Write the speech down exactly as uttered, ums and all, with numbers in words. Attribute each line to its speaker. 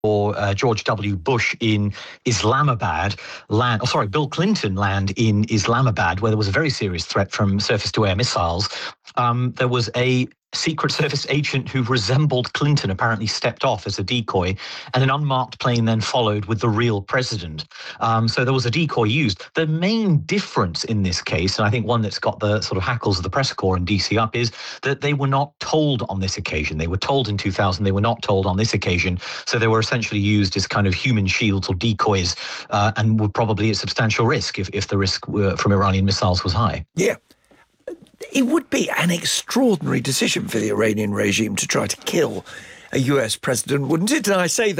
Speaker 1: or uh, George W. Bush in Islamabad land, oh, sorry, Bill Clinton land in Islamabad, where there was a very serious threat from surface-to-air missiles. Um, there was a Secret Service agent who resembled Clinton, apparently stepped off as a decoy, and an unmarked plane then followed with the real president. Um, so there was a decoy used. The main difference in this case, and I think one that's got the sort of hackles of the press corps and D C up, is that they were not told on this occasion. They were told in two thousand, they were not told on this occasion. So they were essentially used as kind of human shields or decoys, uh, and were probably at substantial risk if, if the risk were, from Iranian missiles was high.
Speaker 2: Yeah. It would be an extraordinary decision for the Iranian regime to try to kill a U S president, wouldn't it? And I say that